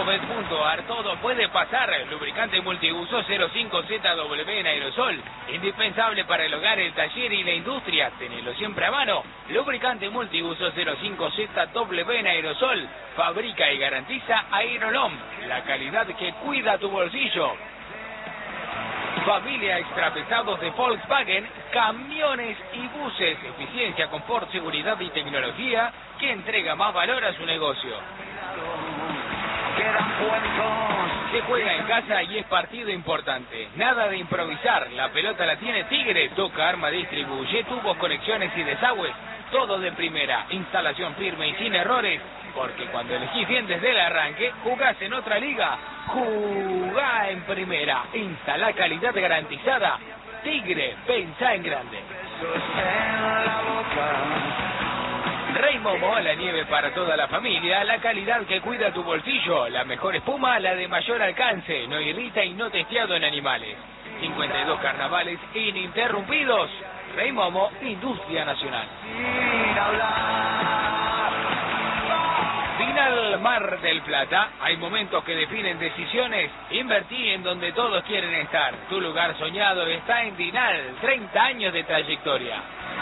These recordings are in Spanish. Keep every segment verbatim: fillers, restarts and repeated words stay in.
bet punto ar. Todo puede pasar. Lubricante multiuso cero cinco Z W en aerosol. Indispensable para el hogar, el taller y la industria. Tenelo siempre a mano. Lubricante multiuso cero cinco Z W en aerosol. Fabrica y garantiza Aerolom. La calidad que cuida tu bolsillo. Familia Extrapesados de Volkswagen, camiones y buses, eficiencia, confort, seguridad y tecnología que entrega más valor a su negocio. Se juega en casa y es partido importante. Nada de improvisar, la pelota la tiene Tigre, toca, arma, distribuye, tubos, conexiones y desagües, todo de primera, instalación firme y sin errores, porque cuando elegís bien desde el arranque, jugás en otra liga, jugá en primera, instalá calidad garantizada, Tigre, pensá en grande. Rey Momo, la nieve para toda la familia, la calidad que cuida tu bolsillo, la mejor espuma, la de mayor alcance, no irrita y no testeado en animales. cincuenta y dos carnavales ininterrumpidos. Rey Momo, Industria Nacional. Final Mar del Plata, hay momentos que definen decisiones, invertí en donde todos quieren estar. Tu lugar soñado está en Dinal, treinta años de trayectoria.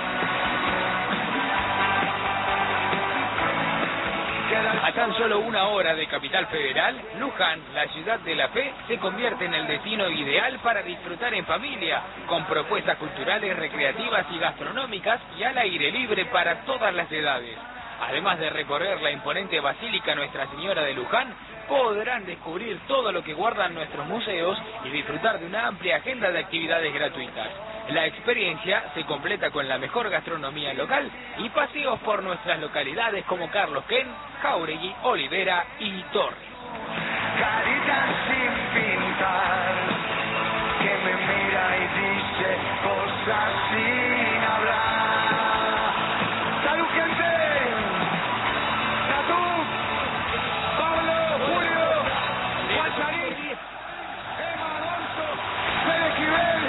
A tan solo una hora de Capital Federal, Luján, la ciudad de la fe, se convierte en el destino ideal para disfrutar en familia, con propuestas culturales, recreativas y gastronómicas y al aire libre para todas las edades. Además de recorrer la imponente Basílica Nuestra Señora de Luján, podrán descubrir todo lo que guardan nuestros museos y disfrutar de una amplia agenda de actividades gratuitas. La experiencia se completa con la mejor gastronomía local y paseos por nuestras localidades como Carlos Ken, Jáuregui, Olivera y Torres. Carita sin pintar, que me mira y dice cosas sin hablar. ¡Salud, gente! ¡Tatú! ¡Pablo! ¡Julio! ¡Guacharín! ¡Emma Alonso! ¡Fede Esquivel!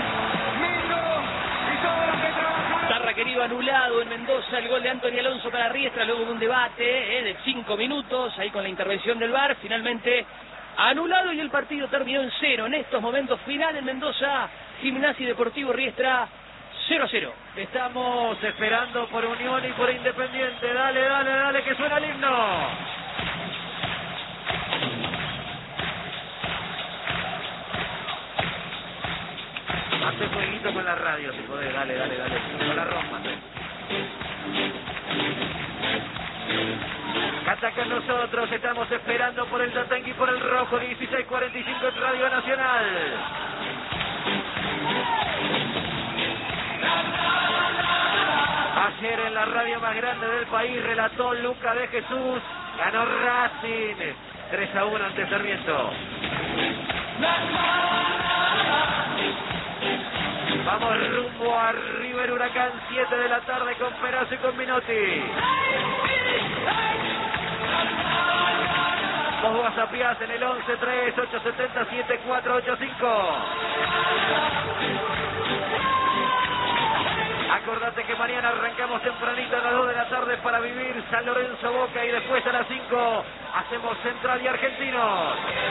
Querido, anulado en Mendoza el gol de Anthony Alonso para Riestra luego de un debate eh, de cinco minutos ahí con la intervención del V A R, finalmente anulado y el partido terminó en cero. En estos momentos final en Mendoza, Gimnasia y Deportivo Riestra cero a cero. Estamos esperando por Unión y por Independiente. Dale, dale, dale, que suena el himno. Hace fueguito con la radio, si podés, dale, dale, dale, no la rompas. Atacan nosotros, estamos esperando por el Tatangui, por el rojo, dieciséis cuarenta y cinco en Radio Nacional. Ayer en la radio más grande del país relató Luca de Jesús, ganó Racing, tres a uno ante Sarmiento. Vamos rumbo a River Huracán, siete de la tarde con Perazo y con Minotti. Vos whatsappiás en el once tres ocho siete cero siete cuatro ocho cinco. Acordate que mañana arrancamos tempranito a las dos de la tarde para vivir San Lorenzo Boca y después a las cinco hacemos Central y Argentinos.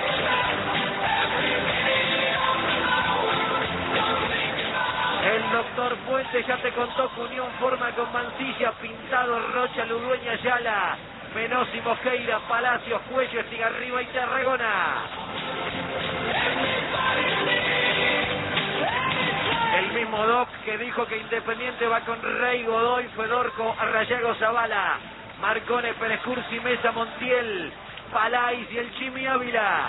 El doctor Fuentes ya te contó que Unión forma con Mancilla, Pintado, Rocha, Ludueña, Ayala, Menosi, Mosqueira, Palacios, Cuello, Estigarriba y Tarragona. El mismo Doc que dijo que Independiente va con Rey, Godoy, Fedorco, Arrayago, Zavala, Marcone, Pérez Cursi, Mesa, Montiel, Palais y el Chimi Ávila.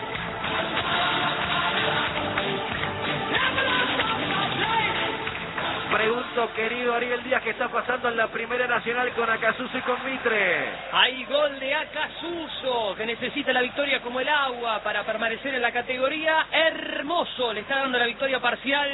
Pregunto, querido Ariel Díaz, ¿qué está pasando en la Primera Nacional con Acasuso y con Mitre? Hay gol de Acasuso, que necesita la victoria como el agua para permanecer en la categoría. Hermoso, le está dando la victoria parcial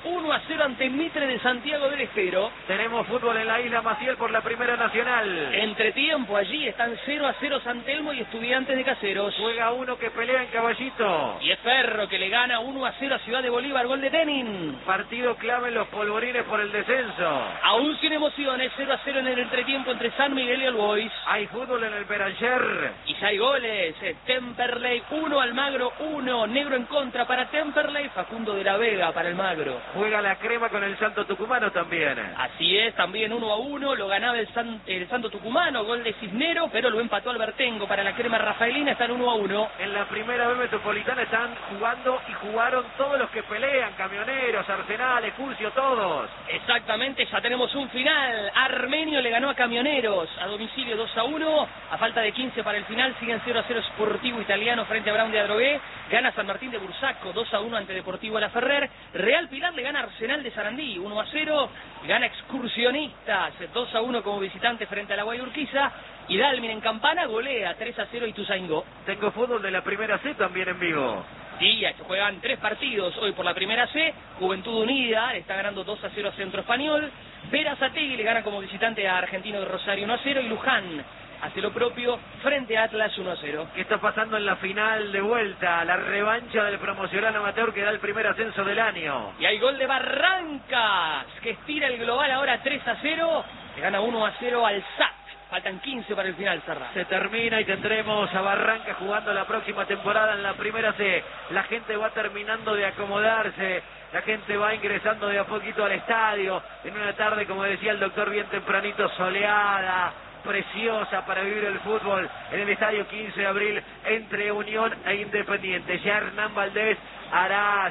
uno a cero ante Mitre de Santiago del Estero. Tenemos fútbol en la Isla Maciel por la Primera Nacional. Entretiempo, allí están cero a cero San Telmo y Estudiantes de Caseros. Juega uno que pelea en Caballito. Y es Ferro que le gana uno a cero a Ciudad de Bolívar, gol de Tenin. Partido clave en los polvorines por el descenso. Aún sin emociones, cero a cero en el entretiempo entre San Miguel y el Boys. Hay fútbol en el Beranger. Y ya hay goles. Temperley uno, Almagro uno. Negro en contra para Temperley, Facundo de la Vega para el Magro. Juega la Crema con el Santo Tucumano también. Así es, también uno a uno. Lo ganaba el, San, el Santo Tucumano, gol de Cisnero, pero lo empató Albertengo para la Crema Rafaelina. Están uno a uno. En la Primera B Metropolitana están jugando y jugaron todos los que pelean. Camioneros, Arsenal, Curcio, todos. Exactamente, ya tenemos un final. Armenio le ganó a Camioneros a domicilio dos a uno. A falta de quince para el final, siguen cero a cero Sportivo Italiano frente a Brown de Adrogué. Gana San Martín de Bursaco dos a uno ante Deportivo La Ferrer. Real Pilar le gana Arsenal de Sarandí uno a cero. Gana Excursionistas dos a uno como visitante frente a la Guayurquiza. Y Dalmin en Campana golea tres a cero Ituzaingó. Tengo fútbol de la Primera C también en vivo. Sí, ya se juegan tres partidos hoy por la Primera C. Juventud Unida le está ganando dos a cero a Centro Español. Verazategui le gana como visitante a Argentino de Rosario uno a cero. Y Luján hace lo propio frente a Atlas uno a cero. ¿Qué está pasando en la final de vuelta? La revancha del promocional amateur que da el primer ascenso del año. Y hay gol de Barrancas, que estira el global ahora tres a cero. Le gana uno a cero al S A T. Faltan quince para el final, Serra. Se termina y tendremos a Barranca jugando la próxima temporada en la Primera C. La gente va terminando de acomodarse. La gente va ingresando de a poquito al estadio. En una tarde, como decía el doctor, bien tempranito, soleada, preciosa para vivir el fútbol en el estadio quince de abril entre Unión e Independiente. Ya Hernán Valdés hará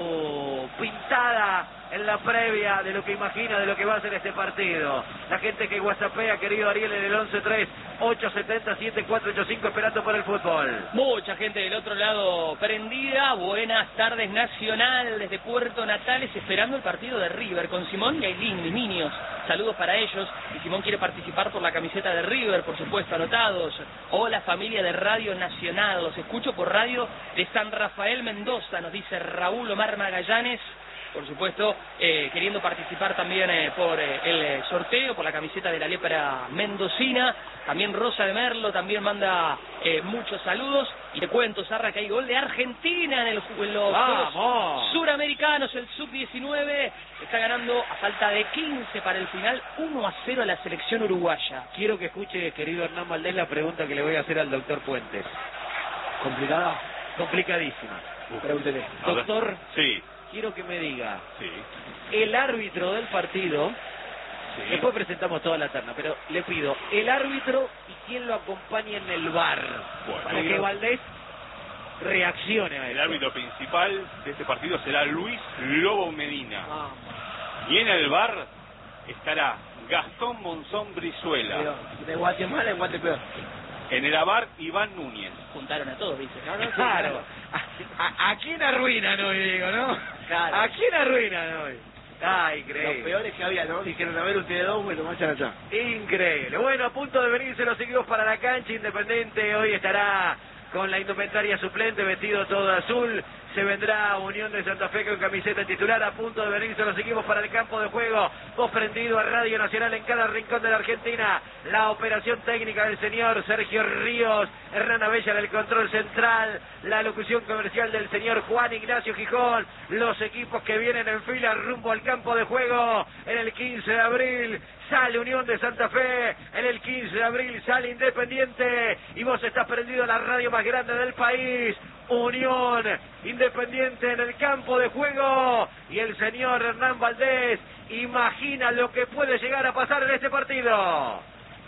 su pintada en la previa de lo que imagina, de lo que va a ser este partido. La gente que whatsappea, querido Ariel, en el once tres ocho siete cero siete cuatro ocho cinco esperando por el fútbol. Mucha gente del otro lado prendida. Buenas tardes, Nacional, desde Puerto Natales, esperando el partido de River con Simón y Ailín, mis niños. Saludos para ellos. Y Simón quiere participar por la camiseta de River, por supuesto, anotados. Hola, familia de Radio Nacional. Los escucho por radio de San Rafael, Mendoza, nos dice Raúl Omar Magallanes. Por supuesto, eh, queriendo participar también eh, por eh, el eh, sorteo, por la camiseta de la lepra mendocina. También Rosa de Merlo también manda eh, muchos saludos. Y te cuento, Sarra, que hay gol de Argentina en, el, en los Juegos Suramericanos. El sub diecinueve está ganando a falta de quince para el final, uno a cero a la selección uruguaya. Quiero que escuche, querido Hernán Valdés, la pregunta que le voy a hacer al doctor Puentes. ¿Complicada? Complicadísima. Pregúntele. Doctor, sí. Quiero que me diga, Sí. el árbitro del partido, Sí. después presentamos toda la terna, pero le pido, el árbitro y quién lo acompaña en el bar, Bueno, para que Valdés reaccione a El eso. árbitro principal de este partido será Luis Lobo Medina. Ah, Y en el bar estará Gastón Monzón Brizuela. De Guatemala en Guatepeor. En el abar, Iván Núñez. Juntaron a todos, dice. no, no, claro. ¿A, a, a quién arruinan hoy, digo, no? Claro. ¿A quién arruinan hoy? Ah, increíble. Los peores que había, ¿no? Dijeron, a ver ustedes dos, me lo marchan allá. Increíble. Bueno, a punto de venirse los equipos para la cancha. Independiente hoy estará con la indumentaria suplente, vestido todo de azul. Se vendrá Unión de Santa Fe con camiseta titular. A punto de venirse los equipos para el campo de juego. Vos prendido a Radio Nacional en cada rincón de la Argentina. La operación técnica del señor Sergio Ríos. Hernán Abella en el control central. La locución comercial del señor Juan Ignacio Gijón. Los equipos que vienen en fila rumbo al campo de juego en el quince de abril. Sale Unión de Santa Fe, en el quince de abril sale Independiente, y vos estás prendido a la radio más grande del país. Unión, Independiente en el campo de juego, y el señor Hernán Valdés imagina lo que puede llegar a pasar en este partido.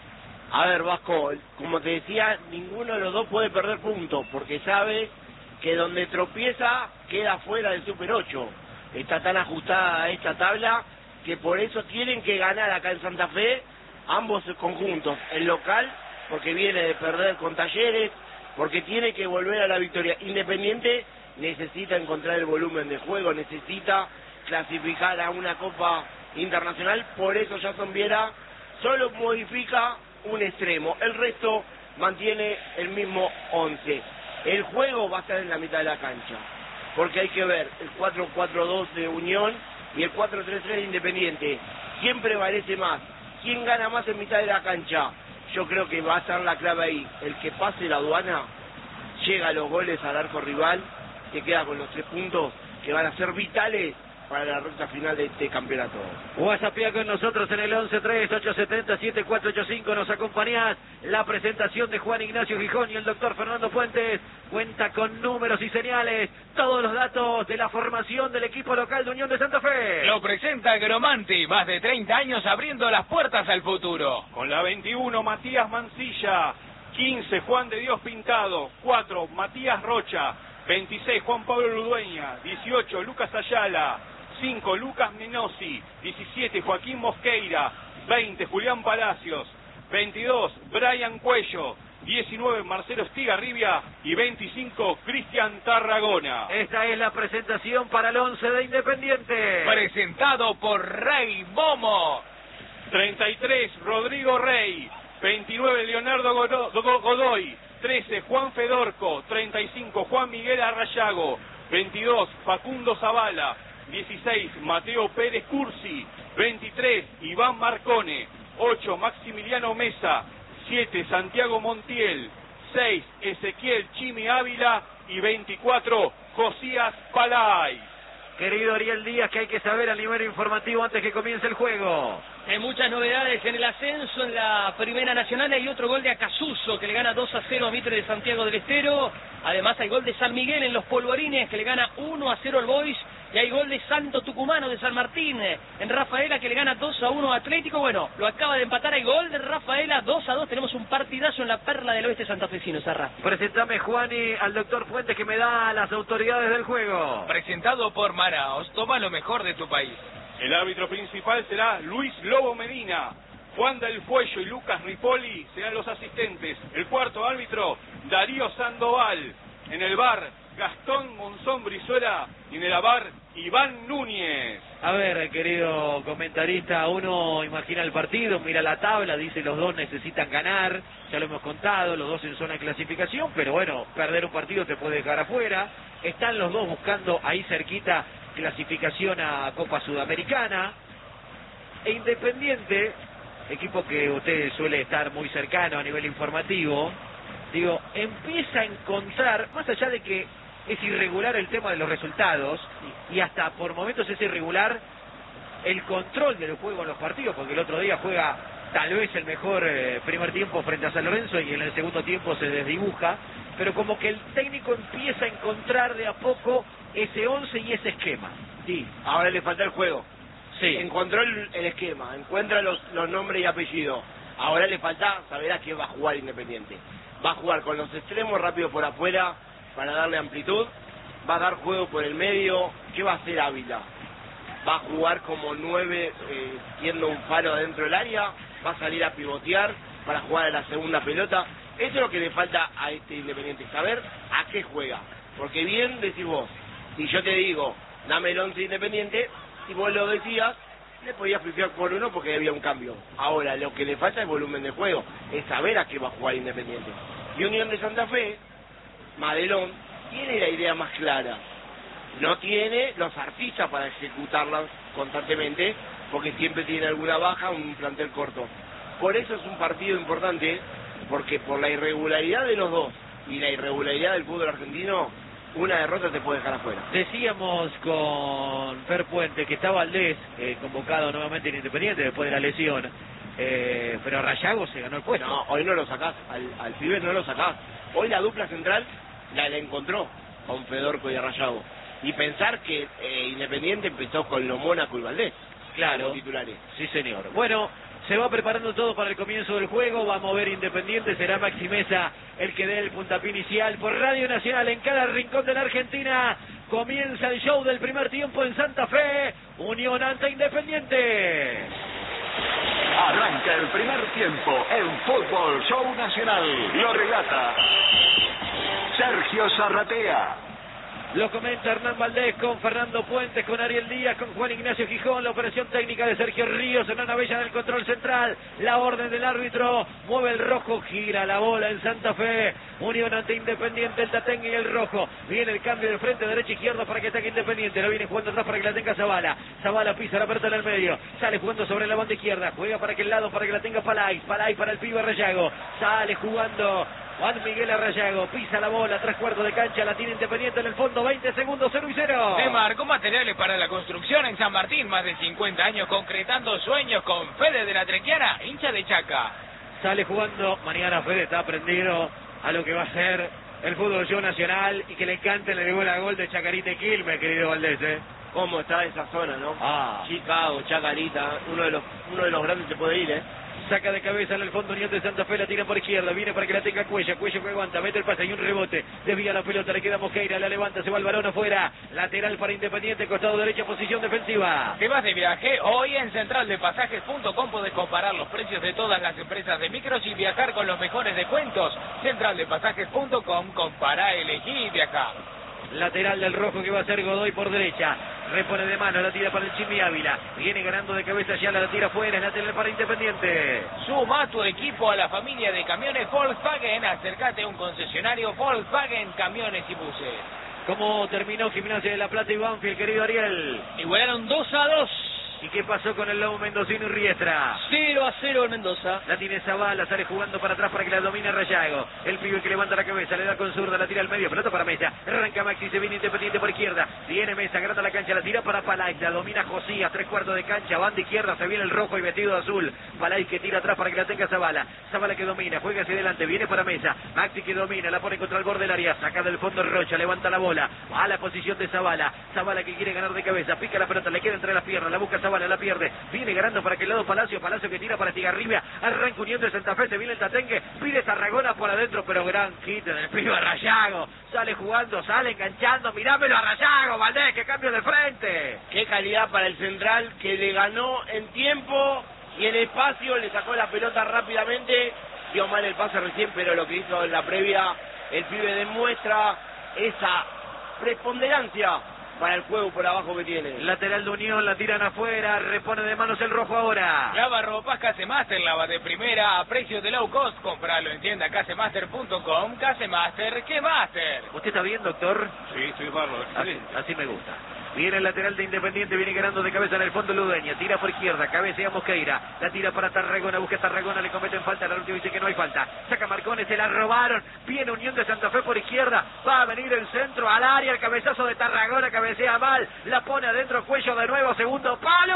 A ver, Vasco, como te decía, ninguno de los dos puede perder puntos, porque sabe que donde tropieza queda fuera del Super ocho. Está tan ajustada esta tabla que por eso tienen que ganar acá en Santa Fe ambos conjuntos, el local porque viene de perder con Talleres, porque tiene que volver a la victoria. Independiente necesita encontrar el volumen de juego, necesita clasificar a una Copa Internacional, por eso Jason Viera solo modifica un extremo, el resto mantiene el mismo once. El juego va a estar en la mitad de la cancha, porque hay que ver el cuatro cuatro dos de Unión y el cuatro tres tres de Independiente. ¿Quién prevalece más? ¿Quién gana más en mitad de la cancha? Yo creo que va a estar la clave ahí. El que pase la aduana, llega a los goles al arco rival, que queda con los tres puntos que van a ser vitales para la recta final de este campeonato. WhatsAppía con nosotros en el once tres ocho siete cero siete cuatro ocho cinco. Nos acompañás. La presentación de Juan Ignacio Gijón y el doctor Fernando Puentes cuenta con números y señales. Todos los datos de la formación del equipo local de Unión de Santa Fe. Lo presenta Gromanti, más de treinta años abriendo las puertas al futuro. Con la veintiuno, Matías Mancilla. quince, Juan de Dios Pintado. cuatro, Matías Rocha. veintiséis, Juan Pablo Ludueña. dieciocho, Lucas Ayala. cinco, Lucas Menosi. diecisiete, Joaquín Mosqueira. veinte, Julián Palacios. veintidós, Brian Cuello. diecinueve, Marcelo Estigarribia. Y veinticinco, Cristian Tarragona. Esta es la presentación para el once de Independiente. Presentado por Rey Momo. treinta y tres, Rodrigo Rey. veintinueve, Leonardo Godo- Godoy. trece, Juan Fedorco. treinta y cinco, Juan Miguel Arrayago. veintidós, Facundo Zavala. dieciséis, Mateo Pérez Cursi. veintitrés, Iván Marcone. ocho, Maximiliano Mesa. siete, Santiago Montiel. seis, Ezequiel Chimi Ávila. Y veinticuatro, Josías Palay. Querido Ariel Díaz, ¿qué hay que saber a nivel informativo antes que comience el juego? Hay muchas novedades en el ascenso en la Primera Nacional. Hay otro gol de Acasuso que le gana dos a cero a Mitre de Santiago del Estero. Además hay gol de San Miguel en los Polvorines que le gana uno a cero al Boys. Y hay gol de Santo Tucumano de San Martín en Rafaela que le gana dos a uno a Atlético. Bueno, lo acaba de empatar. Hay gol de Rafaela dos a dos. Tenemos un partidazo en la Perla del Oeste santafesino, Sarra. Presentame, Juani, al doctor Fuentes que me da las autoridades del juego. Presentado por Maraos. Toma lo mejor de tu país. El árbitro principal será Luis Lobo Medina. Juan del Fuello y Lucas Ripoli serán los asistentes. El cuarto árbitro, Darío Sandoval. En el bar, Gastón Monzón Brizuela. Y en el avar, Iván Núñez. A ver, querido comentarista, uno imagina el partido, mira la tabla, dice los dos necesitan ganar, ya lo hemos contado, los dos en zona de clasificación, pero bueno, perder un partido te puede dejar afuera. Están los dos buscando ahí cerquita clasificación a Copa Sudamericana. E Independiente, equipo que usted suele estar muy cercano a nivel informativo, digo, empieza a encontrar, más allá de que es irregular el tema de los resultados, y hasta por momentos es irregular el control del juego en los partidos, porque el otro día juega tal vez el mejor eh, primer tiempo frente a San Lorenzo y en el segundo tiempo se desdibuja, pero como que el técnico empieza a encontrar de a poco ese once y ese esquema. Sí, ahora le falta el juego. Sí. Encontró el, el esquema, encuentra los, los nombres y apellidos. Ahora le falta saber a qué va a jugar Independiente. Va a jugar con los extremos rápido por afuera para darle amplitud. Va a dar juego por el medio. ¿Qué va a hacer Ávila? Va a jugar como nueve, eh, siendo un faro dentro del área. Va a salir a pivotear para jugar a la segunda pelota. Eso es lo que le falta a este Independiente, saber a qué juega. Porque bien decís vos, si yo te digo, dame el once Independiente, y vos lo decías, le podías pifiar por uno porque había un cambio. Ahora, lo que le falta es volumen de juego, es saber a qué va a jugar Independiente. Y Unión de Santa Fe, Madelón, tiene la idea más clara. No tiene los artistas para ejecutarla constantemente, porque siempre tiene alguna baja, un plantel corto. Por eso es un partido importante, porque por la irregularidad de los dos y la irregularidad del fútbol argentino, una derrota te puede dejar afuera. Decíamos con Fer Puente que está Valdés eh, convocado nuevamente en Independiente después de la lesión, eh, pero Rayago se ganó el puesto. No, hoy no lo sacás, al, al pibe no lo sacás. Hoy la dupla central la, la encontró con Fedorco y Rayago. Y pensar que eh, Independiente empezó con lo Mónaco y Valdés. Claro, como titulares. Sí, señor. Bueno, se va preparando todo para el comienzo del juego. Vamos a ver Independiente. Será Maxi Mesa el que dé el puntapié inicial. Por Radio Nacional, en cada rincón de la Argentina, comienza el show del primer tiempo en Santa Fe. Unión ante Independiente. Arranca el primer tiempo en Fútbol Show Nacional. Lo relata Sergio Zarratea. Lo comenta Hernán Valdés con Fernando Puentes, con Ariel Díaz, con Juan Ignacio Gijón. La operación técnica de Sergio Ríos, Hernán Abella del control central. La orden del árbitro, mueve el rojo, gira la bola en Santa Fe. Unión ante Independiente, el Tatengue y el rojo. Viene el cambio de frente, derecha, izquierda para que ataque Independiente. Lo viene jugando atrás para que la tenga Zavala. Zavala pisa la pelota en el medio. Sale jugando sobre la banda izquierda. Juega para aquel lado para que la tenga Palay. Palay para el pibe Rayago. Sale jugando Juan Miguel Arrayago. Pisa la bola, tres cuartos de cancha. La tiene Independiente en el fondo. veinte segundos, cero y cero. Se marcó materiales para la construcción en San Martín. Más de cincuenta años concretando sueños con Fede de la Trequiana, hincha de Chaca. Sale jugando. Mañana Fede está prendido a lo que va a ser el fútbol show nacional y que le cante el gol a gol de Chacarita y Quilmes, querido Valdés, ¿eh? ¿Cómo está esa zona, no? Ah. Chicago, Chacarita, uno de los uno de los grandes se puede ir, ¿eh? Saca de cabeza en el fondo Unión de Santa Fe, la tira por izquierda, viene para que la tenga Cuella, Cuella que aguanta, mete el pase y un rebote, desvía la pelota, le queda Mosqueira, la levanta, se va el balón afuera, lateral para Independiente, costado derecha, posición defensiva. Te vas de viaje, hoy en central de pasajes punto com podés comparar los precios de todas las empresas de micros y viajar con los mejores descuentos. central de pasajes punto com, compará, elegí y viajá. Lateral del rojo que va a ser Godoy por derecha. Repone de mano, la tira para el Chimi Ávila. Viene ganando de cabeza ya, la tira fuera, es lateral para Independiente. Suma tu equipo a la familia de camiones Volkswagen. Acércate a un concesionario Volkswagen, camiones y buses. ¿Cómo terminó Gimnasia de La Plata y Banfield, querido Ariel? Igualaron dos a dos. ¿Y qué pasó con el Lobo Mendocino y Riestra? cero a cero el Mendoza. La tiene Zavala, sale jugando para atrás para que la domine Rayago. El pibe que levanta la cabeza, le da con zurda, la tira al medio, pelota para Mesa. Arranca Maxi, se viene Independiente por izquierda. Viene Mesa, grata la cancha, la tira para Palay. La domina Josías, tres cuartos de cancha, banda izquierda, se viene el rojo y vestido de azul. Palay que tira atrás para que la tenga Zavala. Zavala que domina, juega hacia adelante, viene para Mesa. Maxi que domina, la pone contra el borde del área, saca del fondo Rocha, levanta la bola. A la posición de Zavala. Zavala que quiere ganar de cabeza, pica la pelota, le queda entre las piernas, la busca Zavala, la pierde. Viene ganando para aquel lado Palacio, Palacio que tira para Estigarribia, arranca Unión de Santa Fe, se viene el Tatengue, pide Tarragona por adentro, pero gran hit del pibe Rayago, sale jugando, sale enganchando, mirámelo a Rayago, Valdés, que cambio de frente. Qué calidad para el central que le ganó en tiempo y en espacio, le sacó la pelota rápidamente, dio mal el pase recién, pero lo que hizo en la previa, el pibe demuestra esa preponderancia para el juego por abajo que tiene. Lateral de Unión, la tiran afuera, repone de manos el rojo ahora. Lava ropas Casemaster, lava de primera a precios de low cost. Compralo en tienda casemaster punto com. Casemaster, ¿qué master? ¿Usted está bien, doctor? Sí, estoy bárbaro. Así, así me gusta. Viene el lateral de Independiente, viene ganando de cabeza en el fondo Ludeña, tira por izquierda, cabecea Mosqueira, la tira para Tarragona, busca Tarragona, le cometen falta, la última dice que no hay falta, saca Marcones, se la robaron, viene Unión de Santa Fe por izquierda, va a venir el centro al área, el cabezazo de Tarragona, cabecea mal, la pone adentro, Cuello de nuevo, segundo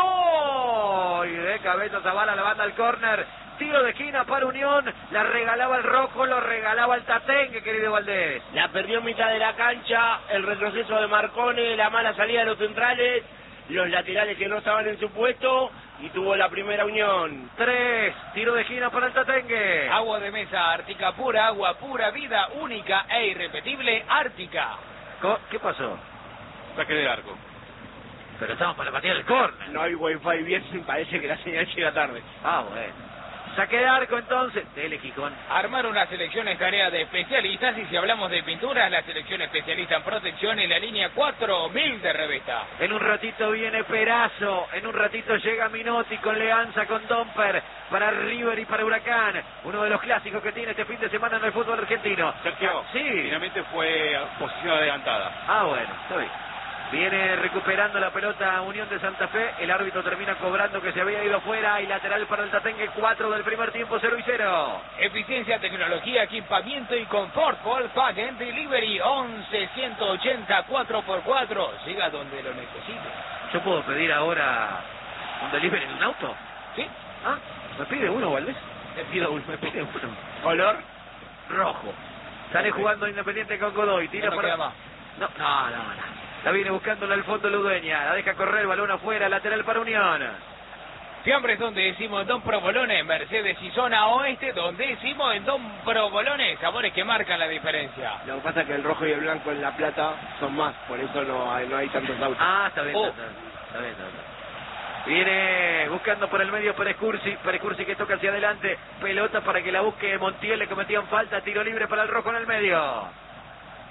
palo, y de cabeza Zavala la banda al córner, tiro de esquina para Unión, la regalaba el rojo, lo regalaba el Tatengue, querido Valdés. La perdió en mitad de la cancha, el retroceso de Marcone, la mala salida de los centrales, los laterales que no estaban en su puesto y tuvo la primera Unión. Tres, tiro de esquina para el Tatengue. Agua de mesa Ártica pura, agua pura, vida única e irrepetible Ártica. Co- ¿Qué pasó? Saque de arco. Pero estamos para patear el córner. No hay wifi bien, parece que la señal llega tarde. Ah, bueno. Saque de arco entonces. Dele, Gijón. Armar una selección es tarea de especialistas y si hablamos de pinturas, la selección especialista en protección en la línea cuatro mil de Revesta. En un ratito viene Perazo, en un ratito llega Minotti con Leanza, con Domper, para River y para Huracán. Uno de los clásicos que tiene este fin de semana en el fútbol argentino. Sergio, Sí. finalmente fue posición adelantada. Ah, bueno, está bien. Viene recuperando la pelota Unión de Santa Fe. El árbitro termina cobrando que se había ido fuera. Y lateral para el Tatengue, cuatro del primer tiempo, cero y cero. Eficiencia, tecnología, equipamiento y confort. Volkswagen Delivery once ciento ochenta cuatro por cuatro. Llega donde lo necesite. ¿Yo puedo pedir ahora un delivery en un auto? ¿Sí? Ah, me pide uno, Valdés. Me pide uno, me pide uno. ¿Color? Rojo. Sale jugando Independiente con Godoy. Tira Ya no para... queda más. No, no, no, no. La viene buscándola al fondo Ludueña. La deja correr, balón afuera, lateral para Unión. Fiambres, donde decimos en Don Provolone, Mercedes y zona oeste, donde decimos en Don Provolone, sabores que marcan la diferencia. Lo que pasa es que el rojo y el blanco en La Plata son más, por eso no hay, no hay tantos autos. Ah, está bien, Oh. está bien, está bien, está bien. Viene buscando por el medio Pérez Cursi, Pérez Cursi que toca hacia adelante, pelota para que la busque Montiel, le cometían falta, tiro libre para el rojo en el medio.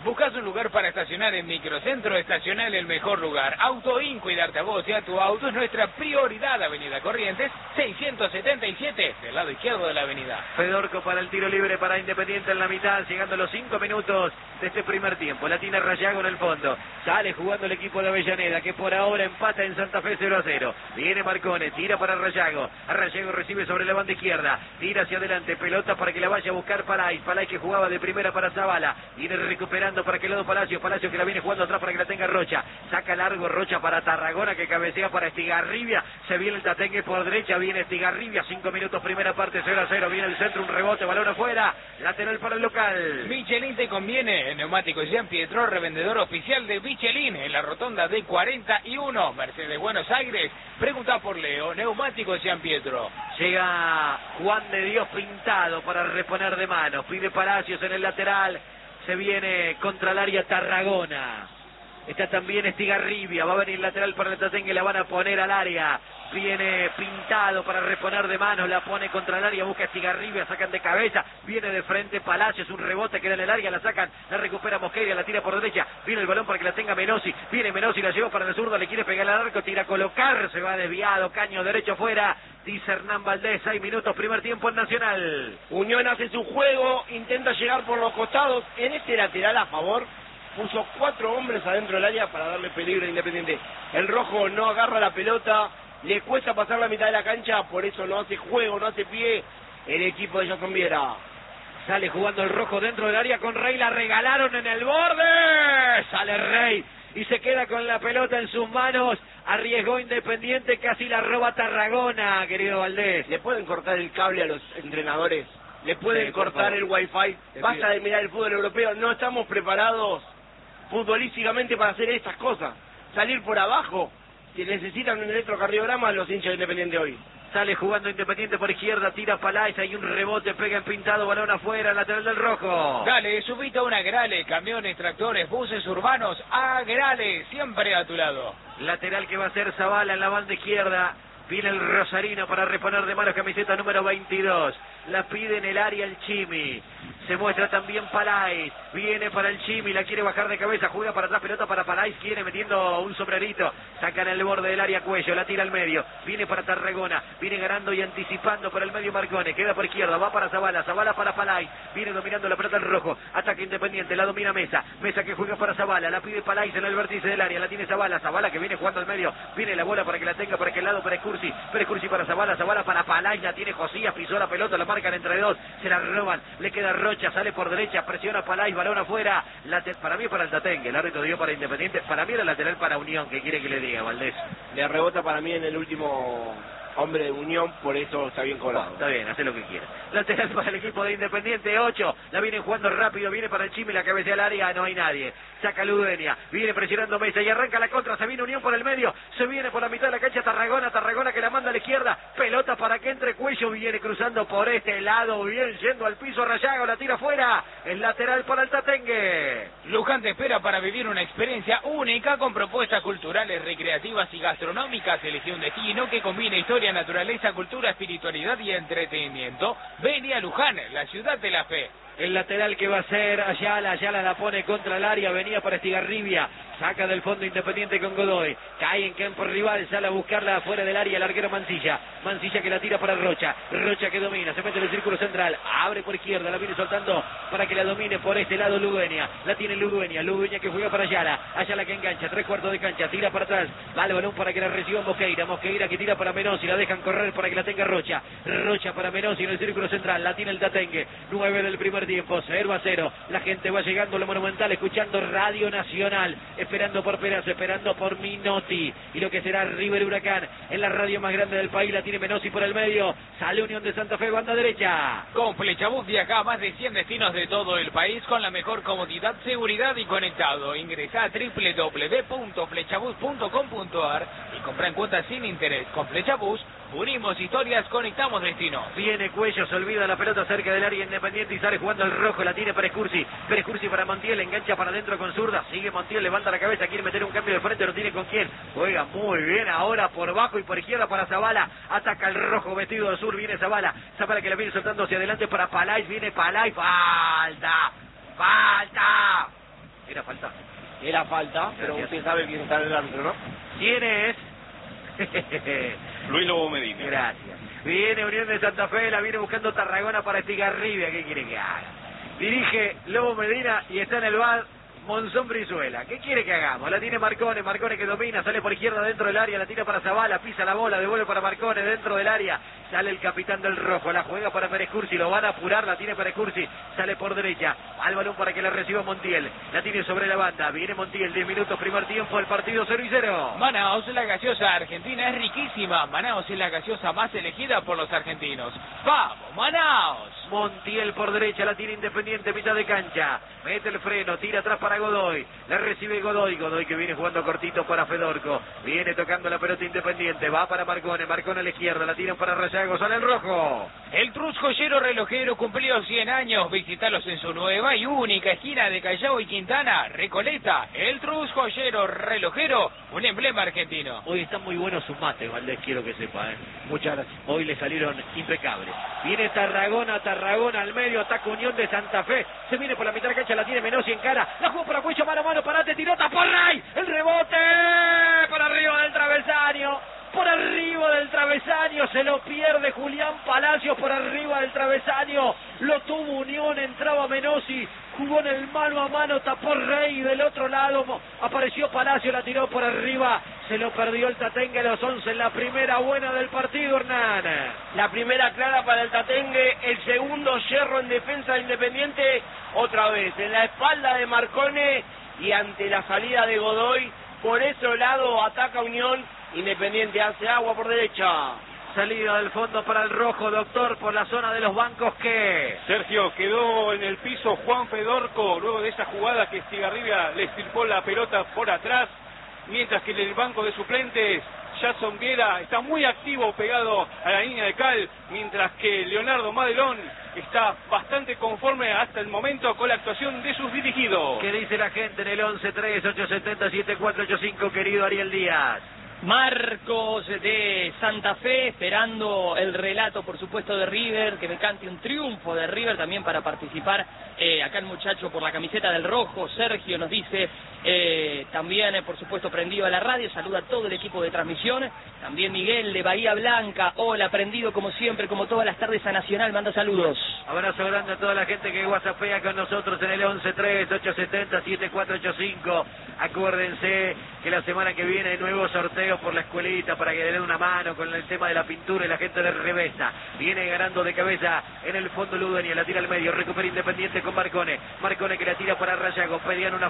¿Buscas un lugar para estacionar en Microcentro? Estacionar el mejor lugar. Autoin, cuidarte a vos y a tu auto es nuestra prioridad. Avenida Corrientes, seiscientos setenta y siete, del lado izquierdo de la avenida. Fedorco para el tiro libre para Independiente en la mitad, llegando a los cinco minutos de este primer tiempo. La tiene Rayago en el fondo. Sale jugando el equipo de Avellaneda, que por ahora empata en Santa Fe cero a cero. Viene Marcone, tira para Rayago. Rayago recibe sobre la banda izquierda. Tira hacia adelante, pelota para que la vaya a buscar Palay. Palay que jugaba de primera para Zavala. Viene recuperando para que lado Palacio. Palacio que la viene jugando atrás para que la tenga Rocha. Saca largo Rocha para Tarragona, que cabecea para Estigarribia. Se viene el Tatengue por derecha. Viene Estigarribia. Cinco minutos, primera parte, cero a cero. Viene el centro, un rebote, balón afuera. Lateral para el local. Michelin te conviene. Neumáticos Jean Pietro, revendedor oficial de Michelin en la rotonda de cuarenta y uno, Mercedes Buenos Aires. Pregunta por Leo. Neumáticos Jean Pietro. Llega Juan de Dios Pintado para reponer de mano. Pide Palacios en el lateral. Se viene contra el área Tarragona. Está también Estigarribia. Va a venir lateral para el Tatengue. La van a poner al área. Viene Pintado para reponer de manos. La pone contra el área. Busca Estigarribia. Sacan de cabeza. Viene de frente Palacios. Un rebote queda en el área. La sacan. La recupera Mosqueira. La tira por derecha. Viene el balón para que la tenga Menossi. Viene Menossi. La lleva para el zurdo. Le quiere pegar al arco. Tira a colocar. Se va desviado. Caño derecho fuera. Dice Hernán Valdés. Seis minutos. Primer tiempo en Nacional. Unión hace su juego. Intenta llegar por los costados. En este lateral a favor puso cuatro hombres adentro del área para darle peligro a Independiente. El rojo no agarra la pelota. Le cuesta pasar la mitad de la cancha. Por eso no hace juego, no hace pie el equipo de Jason Viera. Sale jugando el rojo dentro del área con Rey. La regalaron en el borde. Sale Rey y se queda con la pelota en sus manos. Arriesgó Independiente, casi la roba Tarragona, querido Valdés. Le pueden cortar el cable a los entrenadores. Le pueden Sí, cortar el wifi. Basta de mirar el fútbol europeo. No estamos preparados futbolísticamente para hacer estas cosas. Salir por abajo. Si necesitan un electrocardiograma, los hinchas de Independiente hoy. Sale jugando Independiente por izquierda, tira Palais, hay un rebote, pega en Pintado, balón afuera, lateral del rojo. Dale, subite a una Agrale, camiones, tractores, buses urbanos, Agrale, siempre a tu lado. Lateral que va a ser Zavala en la banda izquierda. Viene el Rosarino para reponer de manos, camiseta número veintidós. La pide en el área el Chimi. Se muestra también Palais. Viene para el Chimi, la quiere bajar de cabeza. Juega para atrás, pelota para Palais. Quiere metiendo un sombrerito. Sacan el borde del área Cuello. La tira al medio. Viene para Tarragona. Viene ganando y anticipando por el medio Marcone. Queda por izquierda. Va para Zavala. Zavala para Palais. Viene dominando la pelota el rojo. Ataque Independiente. La domina Mesa. Mesa que juega para Zavala. La pide Palais en el vértice del área. La tiene Zavala. Zavala que viene jugando al medio. Viene la bola para que la tenga por aquel lado para Escursi. Escursi para Zavala. Zavala para Palais. La tiene Josías. Pisó la pelota. La marcan entre dos. Se la roban. Le queda Rocha. Sale por derecha. Presiona Palais. Balón afuera. Late... Para mí es para el Tatengue. El árbitro dio para Independiente. Para mí era lateral para Unión. ¿Qué quiere que le diga, Valdés? Le rebota para mí en el último hombre de Unión, por eso está bien cobrado. Está bien, hace lo que quiera. Lateral para el equipo de Independiente, ocho. La vienen jugando rápido, viene para el Chimi, la cabecea al área, no hay nadie. Saca Ludenia, viene presionando Mesa y arranca la contra, se viene Unión por el medio, se viene por la mitad de la cancha Tarragona, Tarragona que la manda a la izquierda, pelota para que entre Cuello, viene cruzando por este lado, bien yendo al piso Rayago, la tira afuera, el lateral para el Tatengue. Luján te espera para vivir una experiencia única con propuestas culturales, recreativas y gastronómicas. Elegí un destino que combine historia, naturaleza, cultura, espiritualidad y entretenimiento. Vení a Luján, la ciudad de la fe. El lateral que va a ser Ayala, Ayala la pone contra el área, venía para Estigarribia, saca del fondo Independiente con Godoy, cae en campo rival, sale a buscarla afuera del área el arquero Mancilla, Mancilla que la tira para Rocha, Rocha que domina, se mete en el círculo central, abre por izquierda, la viene soltando para que la domine por este lado Ludueña, la tiene Ludueña, Ludueña que juega para Ayala, Ayala que engancha, tres cuartos de cancha, tira para atrás, va el balón para que la reciba Mosqueira, Mosqueira que tira para Menossi, la dejan correr para que la tenga Rocha, Rocha para Menossi en el círculo central, la tiene el Tatengue, nueve del primer tiempo, cero a cero, la gente va llegando a lo Monumental, escuchando Radio Nacional, esperando por Peraz, esperando por Minotti, y lo que será River Huracán, en la radio más grande del país, la tiene Menossi por el medio, sale Unión de Santa Fe, banda derecha. Con Flechabús viaja a más de cien destinos de todo el país con la mejor comodidad, seguridad y conectado. Ingresa a doble u doble u doble u punto flechabús punto com punto a r y compra en cuotas sin interés. Con Flechabús unimos historias, conectamos destinos. Viene Cuello, se olvida la pelota cerca del área Independiente y sale jugando el rojo, la tiene para Escursi, para Escursi para Montiel, engancha para adentro con zurda, sigue Montiel, levanta la cabeza, quiere meter un cambio de frente, no tiene con quién, juega muy bien ahora por bajo y por izquierda para Zavala, ataca el rojo vestido de azul, viene Zavala, Zavala que la viene soltando hacia adelante para Palais, viene Palais, falta, falta. Era falta. Era falta, pero Gracias. usted sabe quién está en el árbitro, ¿no? ¿Quién es? Luis Lobo Medina. Gracias. Viene Unión de Santa Fe, la viene buscando Tarragona para Estigarribia. ¿Qué quiere que haga? Dirige Lobo Medina y está en el bar Monzón Brizuela. ¿Qué quiere que hagamos? La tiene Marcone, Marcone que domina, sale por izquierda dentro del área, la tira para Zavala, pisa la bola, devuelve para Marcone dentro del área, sale el capitán del rojo, la juega para Pérez Cursi, lo van a apurar, la tiene Pérez Cursi, sale por derecha, al balón para que la reciba Montiel, la tiene sobre la banda, viene Montiel, diez minutos, primer tiempo, el partido cero y cero. Manaos, la gaseosa argentina es riquísima. Manaos es la gaseosa más elegida por los argentinos. ¡Vamos, Manaos! Montiel por derecha, la tiene Independiente, mitad de cancha, mete el freno, tira atrás para Godoy, la recibe Godoy, Godoy que viene jugando cortito para Fedorco, viene tocando la pelota Independiente, va para Marcone, Marcone a la izquierda, la tiran para Rayago, sale el rojo. El Trus Joyero Relojero cumplió cien años. Visítalos en su nueva y única esquina de Callao y Quintana, Recoleta. El Trus Joyero Relojero, un emblema argentino. Hoy están muy buenos sus mates, Valdés, quiero que sepa, ¿eh? Muchas gracias. Hoy le salieron impecables. Viene Tarragona, Tarragona al medio, ataca Unión de Santa Fe. Se viene por la mitad de la cancha, la tiene Menossi en cara. La jugó para Cuello, mano a mano, parate, tirota por Ray. El rebote por arriba del travesaño. Por arriba del travesaño, se lo pierde Julián Palacios por arriba del travesaño. Lo tuvo Unión, entraba Menossi. Jugó en el mano a mano, tapó Rey del otro lado, apareció Palacio, la tiró por arriba, se lo perdió el Tatengue a los once en la primera buena del partido, Hernán. La primera clara para el Tatengue, el segundo yerro en defensa de Independiente, otra vez en la espalda de Marcone y ante la salida de Godoy, por ese lado ataca Unión, Independiente hace agua por derecha. Salida del fondo para el rojo, doctor, por la zona de los bancos que... Sergio, quedó en el piso Juan Fedorco luego de esa jugada que Estigarribia le estirpó la pelota por atrás, mientras que en el banco de suplentes Jason Viera está muy activo pegado a la línea de cal, mientras que Leonardo Madelón está bastante conforme hasta el momento con la actuación de sus dirigidos. ¿Qué dice la gente en el once tres ocho siete cero siete cuatro ocho cinco, querido Ariel Díaz? Marcos de Santa Fe, esperando el relato, por supuesto, de River, que me cante un triunfo de River también para participar. Eh, acá el muchacho por la camiseta del rojo, Sergio, nos dice, eh, también, eh, por supuesto, prendido a la radio, saluda a todo el equipo de transmisión. También Miguel de Bahía Blanca, hola, prendido como siempre, como todas las tardes a Nacional, manda saludos. Abrazo grande a toda la gente que whatsappea con nosotros en el once tres ocho siete cero siete cuatro ocho cinco. Acuérdense que la semana que viene hay nuevos sorteos por la escuelita para que le den una mano con el tema de la pintura y la gente de Revesa. Viene ganando de cabeza en el fondo Ludueña, la tira al medio, recupera Independiente con Marcone. Marcone que la tira para Rayago, pedían una